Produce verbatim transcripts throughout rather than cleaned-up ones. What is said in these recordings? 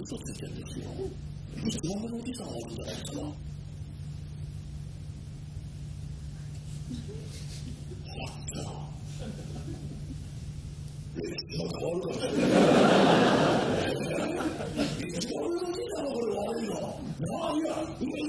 嘘ついてるんですよ。一番目のおじさんがいるんじゃないですか。歴史が変わるかもしれない。一番目のおじさんがこれ悪いの。ああ、いや、いやいやいや、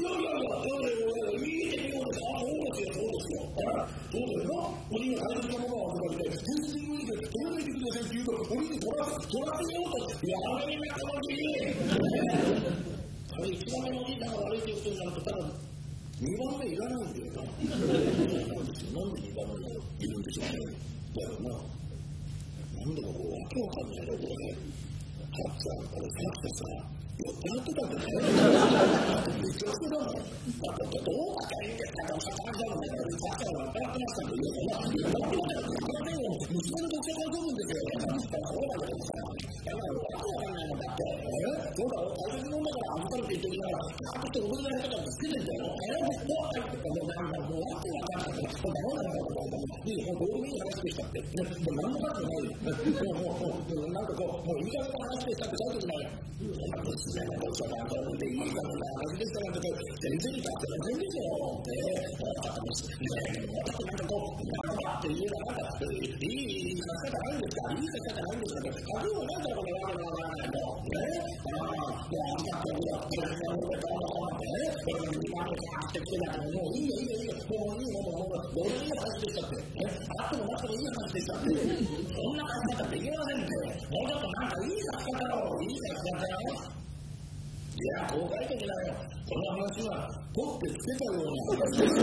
見てみようです。ああ、そうですよ、そうですよ。そうだよな。鬼が大切なものを預かって、全然無理で、取らないでくださいって言うと、鬼に取らせようと、やめなかったのに。あれ、一番目のおじさんが悪いっていう人になると、多分、二番目いらないんだよな。なんですよ。なんで二番目がいるんでしょうね。だよな。なんでもこう、わけわかんないだろうね。さっきさ、これさっきさ、酔っ払ってたんだね。めちゃくちゃだもん。だってどうかいいんですか、おしゃさんじゃんだから、さっきは酔っ払ってましたけど、酔っ払ってましたけど、娘の女性が来るんですよ。そうだけどさ、だからわけわかんないのだって、えそうだ、大切なもんだから預かるって言ってきながら、あとって俺のやり方ってつけてんだよ。えもう入ってたもうなんかもうわけわかんない。もうダメだよ、いい、もうどうでもいい話でしたって。もう何もかってないよ。もう、もう、もう、なんかこう、もういい加減な話でしたって書いてくないよ。娘の女性が来るんでいい加減な話でしたなんて、全然いいかって全然ですよ。ねえ、分かってます。ねえ、だってなんかこう、なんかっていうのなんか、いい言い方ないんですかいい言い方ないんですかね。あるいはなんだろうね、わけのわからないの。ねえ、ああ、もうあんなことやってるんだよ、ねえ、これにまんってきてたけど、もういいよ、いいよ、いいよ、もういいよ、もう、もう、どうでもいい話でしたって。ね、あってもなくてもいい話でしたって。そんな話だってできませんって。もうちょっとなんかいい書き方を、いい書き方を。いや、こう書いてきなよ。この話は、取ってつけたような話ですよ。